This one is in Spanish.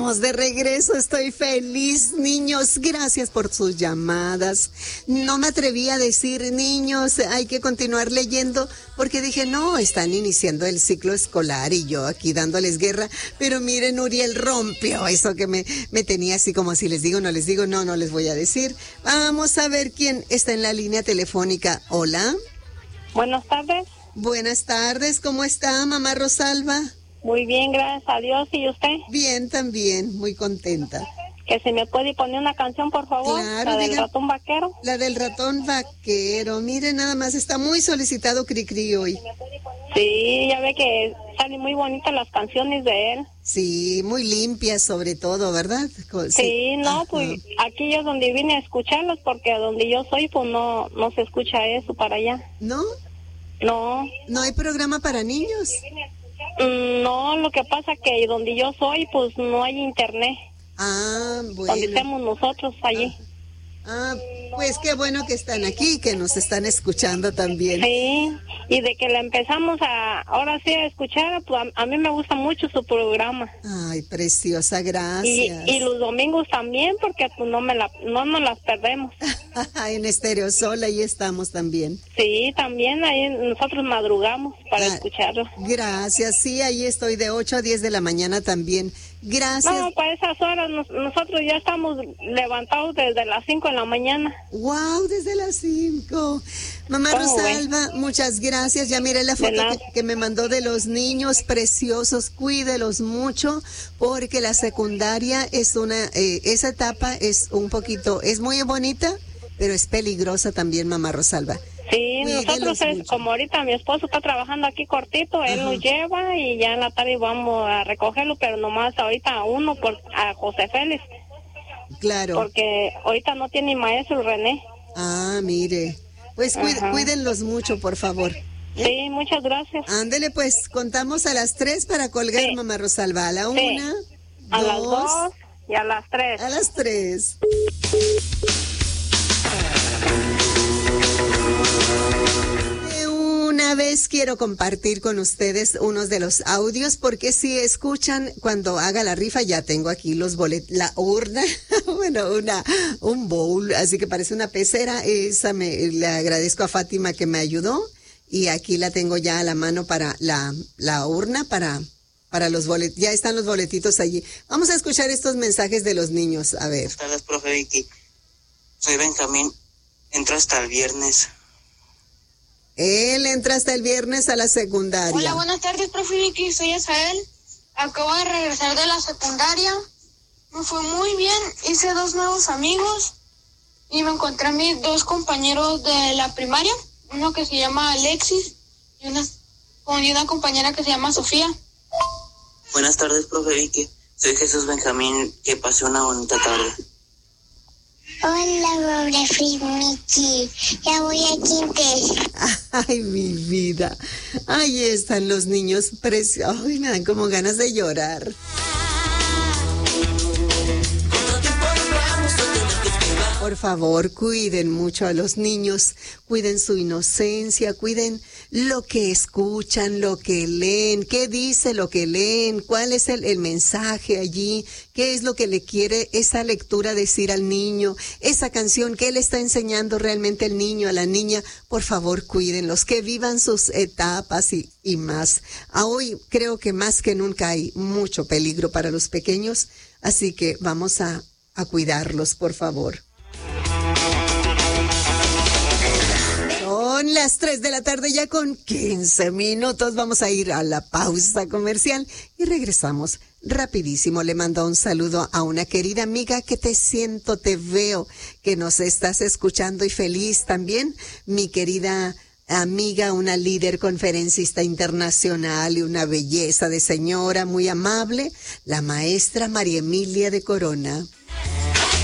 estamos de regreso, estoy feliz, niños, gracias por sus llamadas. No me atreví a decir, niños, hay que continuar leyendo, porque dije, no, están iniciando el ciclo escolar y yo aquí dándoles guerra, pero miren, Uriel rompió eso que me tenía así como si les digo, no les digo, no les voy a decir. Vamos a ver quién está en la línea telefónica. Hola. Buenas tardes. Buenas tardes, ¿cómo está, mamá Rosalba? Muy bien, gracias a Dios. ¿Y usted? Bien, también, muy contenta. Que se me puede poner una canción, por favor. Claro, la del ratón vaquero. La del ratón vaquero. Mire, nada más, está muy solicitado Cricri hoy. Sí, ya ve que salen muy bonitas las canciones de él. Sí, muy limpias sobre todo, ¿verdad? Sí, no, pues aquí es donde vine a escucharlos, porque donde yo soy, pues no se escucha eso para allá. ¿No? No. ¿No hay programa para niños? No, lo que pasa que donde yo soy, pues no hay internet. Ah, bueno. Donde estemos nosotros, allí. Pues qué bueno que están aquí, que nos están escuchando también. Sí, y de que la empezamos ahora sí a escuchar, pues a mí me gusta mucho su programa. Ay, preciosa, gracias. Y los domingos también, porque pues no nos las perdemos. En Estéreo Sol, ahí estamos también. Sí, también ahí nosotros madrugamos para escucharlo. Gracias, sí, ahí estoy de 8 a 10 de la mañana también. Gracias. No, para esas horas nosotros ya estamos levantados desde las 5 de la mañana. Wow, desde las 5. Mamá Rosalba, muchas gracias. Ya miré la foto que me mandó de los niños preciosos. Cuídelos mucho, porque la secundaria es esa etapa es es muy bonita, pero es peligrosa también, mamá Rosalba. Sí, nosotros como ahorita mi esposo está trabajando aquí cortito, él nos lleva y ya en la tarde vamos a recogerlo, pero nomás ahorita a José Félix. Claro. Porque ahorita no tiene maestro René. Ah, mire. Pues cuídenlos mucho, por favor. Sí, muchas gracias. Ándele, pues, contamos a las 3 para colgar, mamá Rosalba. A la 1, a las 2 y a las 3. A las 3. Una vez quiero compartir con ustedes unos de los audios, porque si escuchan cuando haga la rifa, ya tengo aquí los boletos, la urna, bueno, un bowl, así que parece una pecera. Esa le agradezco a Fátima que me ayudó, y aquí la tengo ya a la mano para la urna para los boletos. Ya están los boletitos allí. Vamos a escuchar estos mensajes de los niños, a ver. Buenas tardes, profe Vicky. Soy Benjamín, entro hasta el viernes. Él entra hasta el viernes a la secundaria. Hola, buenas tardes, profe Vicky. Soy Asael. Acabo de regresar de la secundaria. Me fue muy bien. Hice 2 nuevos amigos. Y me encontré a mis 2 compañeros de la primaria. Uno que se llama Alexis y una compañera que se llama Sofía. Buenas tardes, profe Vicky. Soy Jesús Benjamín. Que pase una bonita tarde. Hola, pobre Mickey. Ya voy a quintes. Ay, mi vida. Ahí están los niños preciosos. Ay, me dan como ganas de llorar. Por favor, cuiden mucho a los niños, cuiden su inocencia, cuiden lo que escuchan, lo que leen, qué dice lo que leen, cuál es el mensaje allí, qué es lo que le quiere esa lectura decir al niño, esa canción, qué le está enseñando realmente el niño a la niña. Por favor, cuídenlos, que vivan sus etapas y más. Hoy creo que más que nunca hay mucho peligro para los pequeños, así que vamos a cuidarlos, por favor. Son las 3 de la tarde ya con 15 minutos. Vamos a ir a la pausa comercial y regresamos rapidísimo. Le mando un saludo a una querida amiga que te siento, te veo, que nos estás escuchando y feliz también. Mi querida amiga, una líder conferencista internacional y una belleza de señora muy amable, la maestra María Emilia de Corona.